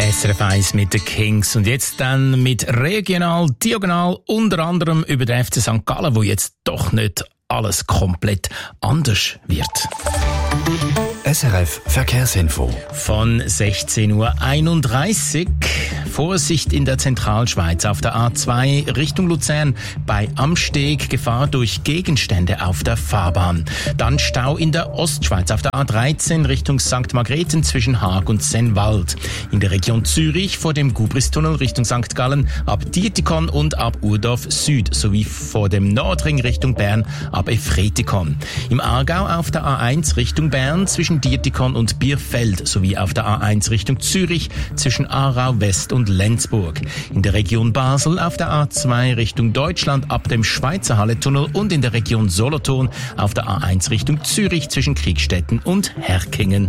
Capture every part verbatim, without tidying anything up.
S R F eins mit den Kings und jetzt dann mit Regional, Diagonal, unter anderem über den F C Sankt Gallen, wo jetzt doch nicht alles komplett anders wird. S R F Verkehrsinfo. Von sechzehn Uhr einunddreißig. Vorsicht in der Zentralschweiz auf der A zwei Richtung Luzern bei Amsteg, Gefahr durch Gegenstände auf der Fahrbahn. Dann Stau in der Ostschweiz auf der A dreizehn Richtung Sankt Margrethen zwischen Haag und Sennwald. In der Region Zürich vor dem Gubristunnel Richtung Sankt Gallen ab Dietikon und ab Urdorf Süd sowie vor dem Nordring Richtung Bern ab Efretikon. Im Aargau auf der A eins Richtung Bern zwischen Dietikon und Bierfeld sowie auf der A eins Richtung Zürich zwischen Aarau West und Lenzburg. In der Region Basel auf der A zwei Richtung Deutschland ab dem Schweizer Halletunnel und in der Region Solothurn auf der A eins Richtung Zürich zwischen Kriegstetten und Herkingen.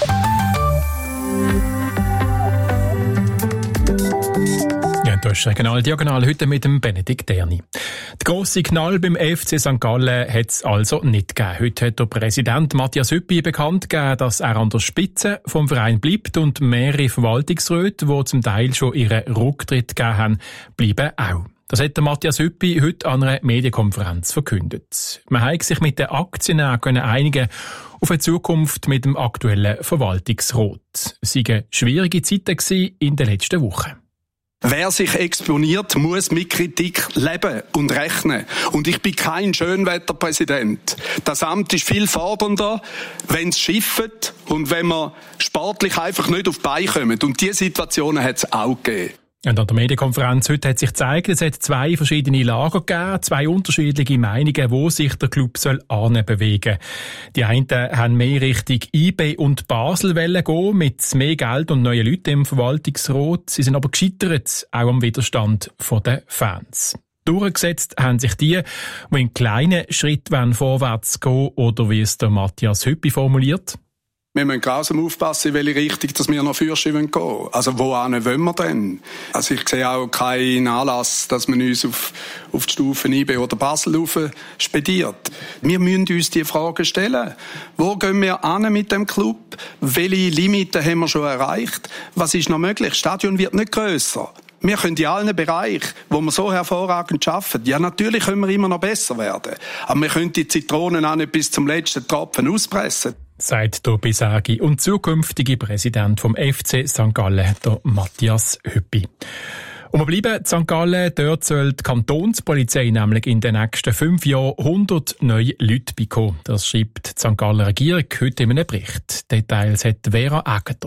Das ist Regional Diagonal heute mit dem Benedikt Derni. Der grosse Knall beim F C Sankt Gallen hat es also nicht gegeben. Heute hat der Präsident Matthias Hüppi bekannt gegeben, dass er an der Spitze vom Verein bleibt und mehrere Verwaltungsräte, die zum Teil schon ihren Rücktritt gegeben haben, bleiben auch. Das hat der Matthias Hüppi heute an einer Medienkonferenz verkündet. Man hat sich mit den Aktionären einigen auf eine Zukunft mit dem aktuellen Verwaltungsrat. Es waren schwierige Zeiten in den letzten Wochen. Wer sich exponiert, muss mit Kritik leben und rechnen. Und ich bin kein Schönwetterpräsident. Das Amt ist viel fordernder, wenn es schifft und wenn man sportlich einfach nicht auf die Beine kommt. Und diese Situationen hat es auch gegeben. Und an der Medienkonferenz heute hat sich gezeigt, es hat zwei verschiedene Lager gegeben, zwei unterschiedliche Meinungen, wo sich der Club soll bewegen. Die einen haben mehr Richtung I B und Basel gehen, mit mehr Geld und neuen Leuten im Verwaltungsrat. Sie sind aber gescheitert, auch am Widerstand der Fans. Durchgesetzt haben sich die, die in kleinen Schritten vorwärts gehen, oder wie es der Matthias Hüppi formuliert. Wir müssen grausam aufpassen, in welche Richtung dass wir noch Fürsten gehen wollen. Also wohin wollen wir denn? Also ich sehe auch keinen Anlass, dass man uns auf, auf die Stufen I B oder Basel rauf spediert. Wir müssen uns die Fragen stellen. Wo gehen wir an mit dem Club? Welche Limiten haben wir schon erreicht? Was ist noch möglich? Das Stadion wird nicht grösser. Wir können in allen Bereichen, wo wir so hervorragend arbeiten, ja natürlich können wir immer noch besser werden. Aber wir können die Zitronen auch nicht bis zum letzten Tropfen auspressen. Sagt der bisherige und zukünftige Präsident vom F C Sankt Gallen, der Matthias Hüppi. Und wir bleiben in Sankt Gallen. Dort soll die Kantonspolizei nämlich in den nächsten fünf Jahren hundert neue Leute bekommen. Das schreibt die Sankt Galler Regierung heute in einem Bericht. Details hat Vera Aegerter.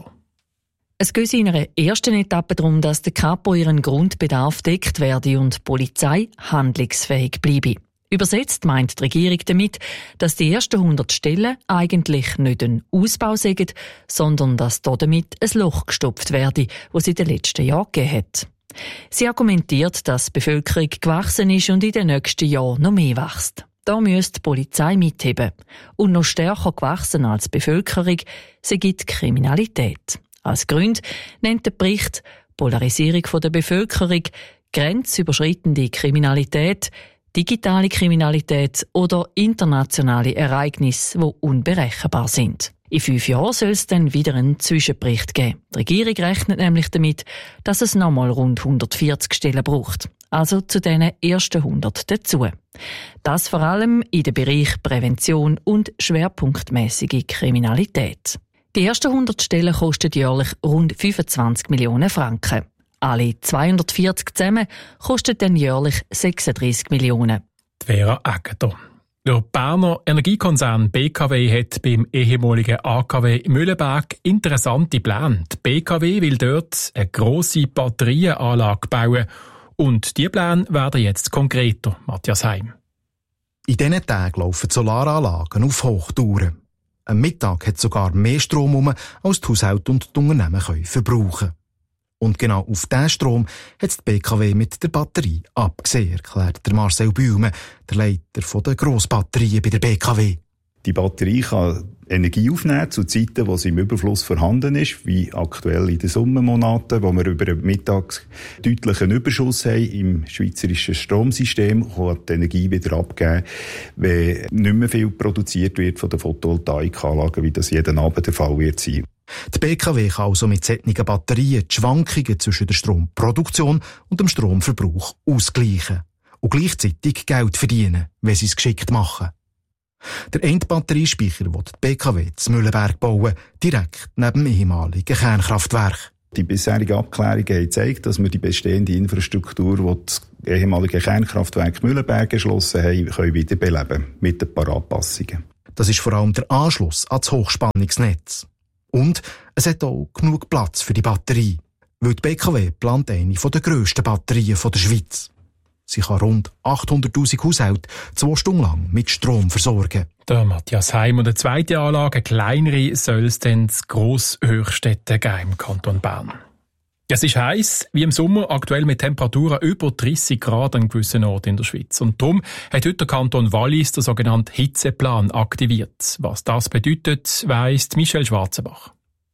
Es geht in einer ersten Etappe darum, dass der Kapo ihren Grundbedarf deckt werde und die Polizei handlungsfähig bleibe. Übersetzt meint die Regierung damit, dass die ersten hundert Stellen eigentlich nicht ein Ausbau sind, sondern dass damit ein Loch gestopft werde, das es in den letzten Jahren gegeben hat. Sie argumentiert, dass die Bevölkerung gewachsen ist und in den nächsten Jahren noch mehr wächst. Da müsste die Polizei mitheben. Und noch stärker gewachsen als die Bevölkerung sei die Kriminalität. Als Grund nennt der Bericht Polarisierung der Bevölkerung, grenzüberschreitende Kriminalität, digitale Kriminalität oder internationale Ereignisse, die unberechenbar sind. In fünf Jahren soll es dann wieder einen Zwischenbericht geben. Die Regierung rechnet nämlich damit, dass es nochmal rund hundertvierzig Stellen braucht. Also zu diesen ersten hundert dazu. Das vor allem in den Bereich Prävention und schwerpunktmäßige Kriminalität. Die ersten hundert Stellen kosten jährlich rund fünfundzwanzig Millionen Franken. Alle zweihundertvierzig zusammen kosten dann jährlich sechsunddreissig Millionen. Vera Aegerter. Der Berner Energiekonzern B K W hat beim ehemaligen A K W Mühleberg interessante Pläne. Die B K W will dort eine grosse Batterieanlage bauen. Und diese Pläne werden jetzt konkreter, Matthias Heim. In diesen Tagen laufen die Solaranlagen auf Hochtouren. Am Mittag hat sogar mehr Strom um, als die Haushalte und die Unternehmen können verbrauchen. Und genau auf diesen Strom hat die B K W mit der Batterie abgesehen, erklärt der Marcel Bühlmann, der Leiter der Grossbatterien bei der B K W. Die Batterie kann Energie aufnehmen zu Zeiten, wo sie im Überfluss vorhanden ist, wie aktuell in den Sommermonaten, wo wir über den Mittag deutlichen Überschuss haben im schweizerischen Stromsystem, kann die Energie wieder abgeben, wenn nicht mehr viel produziert wird von den Photovoltaikanlagen, wie das jeden Abend der Fall wird sein. Die B K W kann also mit solchen Batterien die Schwankungen zwischen der Stromproduktion und dem Stromverbrauch ausgleichen und gleichzeitig Geld verdienen, wenn sie es geschickt machen. Der Endbatteriespeicher will die B K W zu Mühlenberg bauen, direkt neben dem ehemaligen Kernkraftwerk. Die bisherigen Abklärungen haben gezeigt, dass wir die bestehende Infrastruktur, die das ehemalige Kernkraftwerk Mühlenberg geschlossen haben, können wiederbeleben mit ein paar Anpassungen. Das ist vor allem der Anschluss an das Hochspannungsnetz. Und es hat auch genug Platz für die Batterie, weil die B K W plant eine der grössten Batterien der Schweiz. Sie kann rund achthunderttausend Haushalte zwei Stunden lang mit Strom versorgen. Der Matthias Heim und eine zweite Anlage, eine kleinere, soll es dann zu Grosshöchstädten geben im Kanton Bern. Es ist heiß, wie im Sommer, aktuell mit Temperaturen über dreissig Grad an gewissen Orten in der Schweiz. Und darum hat heute der Kanton Wallis den sogenannten Hitzeplan aktiviert. Was das bedeutet, weiss Michelle Schwarzenbach.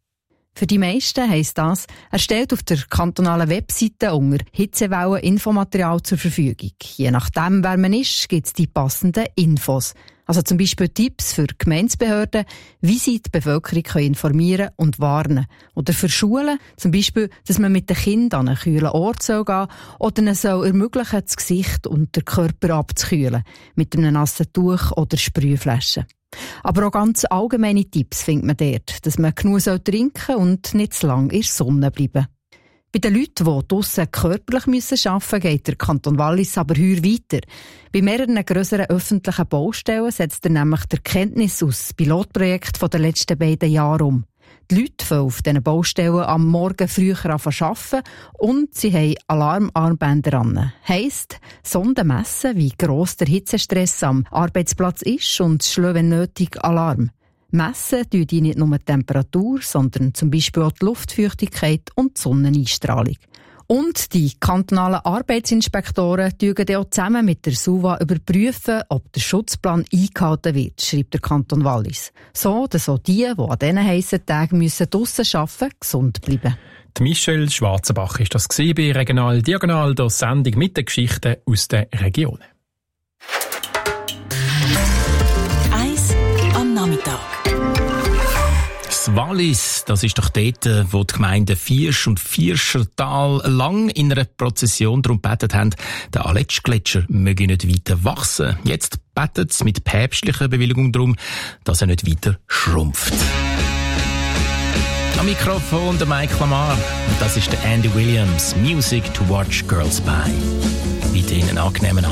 Für die meisten heisst das, er stellt auf der kantonalen Webseite unter Hitzewellen Infomaterial zur Verfügung. Je nachdem, wer man ist, gibt es die passenden Infos. Also zum Beispiel Tipps für Gemeindebehörden, wie sie die Bevölkerung informieren und warnen. Oder für Schulen, zum Beispiel, dass man mit den Kindern an einen kühlen Ort gehen soll oder ihnen soll ermöglichen, das Gesicht und den Körper abzukühlen, mit einem nassen Tuch oder Sprühflaschen. Aber auch ganz allgemeine Tipps findet man dort, dass man genug trinken soll und nicht zu lange in der Sonne bleiben. Bei den Leuten, die draussen körperlich arbeiten müssen, geht der Kanton Wallis aber heuer weiter. Bei mehreren grösseren öffentlichen Baustellen setzt er nämlich die Erkenntnis aus dem Pilotprojekt der letzten beiden Jahre um. Die Leute fangen auf diesen Baustellen am Morgen früher an zu arbeiten und sie haben Alarmarmbänder an. Heisst, Sonden messen, wie gross der Hitzestress am Arbeitsplatz ist und schlagen, wenn nötig, Alarm. Messen tun die nicht nur die Temperatur, sondern zum Beispiel auch die Luftfeuchtigkeit und die Sonneneinstrahlung. Und die kantonalen Arbeitsinspektoren prüfen auch zusammen mit der SUVA überprüfen, ob der Schutzplan eingehalten wird, schreibt der Kanton Wallis. So, dass auch die, die an diesen heissen Tagen draussen arbeiten müssen, gesund bleiben. Die Michelle Schwarzenbach war das bei Regional Diagonal, der Sendung mit den Geschichten aus den Regionen. Eins am Nachmittag. Das Wallis, das ist doch dort, wo die Gemeinden Viersch und Vierschertal lang in einer Prozession darum gebetet haben, der Aletschgletscher möge nicht weiter wachsen. Jetzt betet es mit päpstlicher Bewilligung darum, dass er nicht weiter schrumpft. Am Mikrofon der Mike Lamar und das ist der Andy Williams, Music to Watch Girls By. Weiterhin einen angenehmen